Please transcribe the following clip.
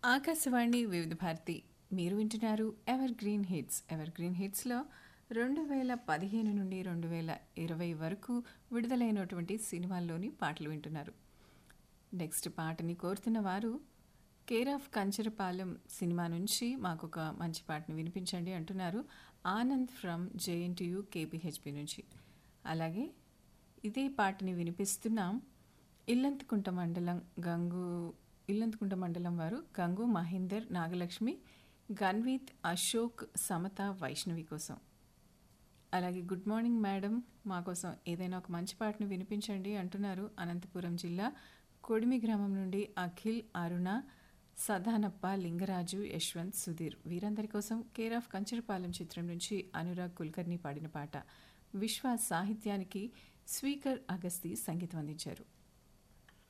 ఆకాశవాణి వివిధ భారతి మీరు వింటున్నారు ever green hits. Ever green హిట్స్లో 2015 నుండి 2020 వరకు విడుదలైనటువంటి సినిమాల్లోని పాటలు వింటున్నారు. నెక్స్ట్ పాటని కోరుతున్న వారు కేర్ ఆఫ్ కంచరపాలెం సినిమా నుంచి మాకు ఒక మంచి పాటను వినిపించండి అంటున్నారు. ఆనంద్ ఫ్రమ్ జేఎన్టీయు కేపీహెచ్పి నుంచి. అలాగే ఇదే పాటని వినిపిస్తున్నాం ఇల్లంతకుంట మండలం ఇల్లంతకుంట మండలం వారు గంగు మహేందర్ నాగలక్ష్మి గన్వీత్ అశోక్ సమత వైష్ణవి కోసం. అలాగే గుడ్ మార్నింగ్ మేడం, మా కోసం ఏదైనా ఒక మంచి పాటను వినిపించండి అంటున్నారు. అనంతపురం జిల్లా కొడిమి గ్రామం నుండి అఖిల్, అరుణ, సదానప్ప, లింగరాజు, యశ్వంత్, సుధీర్ వీరందరి కోసం కేర్ ఆఫ్ కంచరపాలెం చిత్రం నుంచి అనురాగ్ కుల్కర్ని పాడిన పాట. విశ్వ సాహిత్యానికి స్పీకర్ అగస్తి సంగీతం అందించారు.